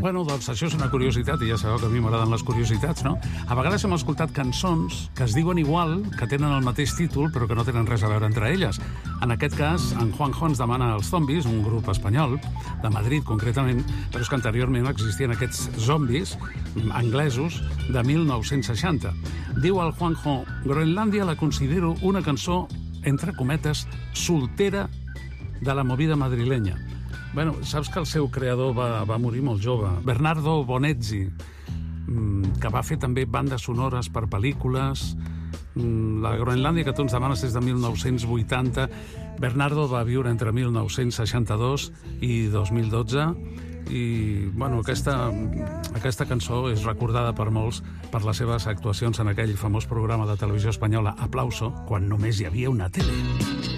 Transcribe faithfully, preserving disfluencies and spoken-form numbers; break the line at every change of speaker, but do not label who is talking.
Bueno, doncs això és una curiositat, i ja sabeu que a mi m'agraden les curiositats, no? A vegades hem escoltat cançons que es diuen igual, que tenen el mateix títol, però que no tenen res a veure entre elles. En aquest cas, en Juanjo ens demana els Zombis, un grup espanyol, de Madrid concretament, però és que anteriorment existien aquests zombis anglesos de mil nou-cents seixanta. Diu el Juanjo, Groenlàndia la considero una cançó, entre cometes, soltera de la movida madrilenya. Bueno, saps que el seu creador va, va morir molt jove, Bernardo Bonezzi, que va fer també bandes sonores per pel·lícules. La Groenlàndia que tu ens demanes és de mil nou-cents vuitanta. Bernardo va viure entre mil nou-cents seixanta-dos i dos mil dotze i bueno, aquesta, aquesta cançó és recordada per molts per les seves actuacions en aquell famós programa de televisió espanyola Aplauso, quan només hi havia una tele.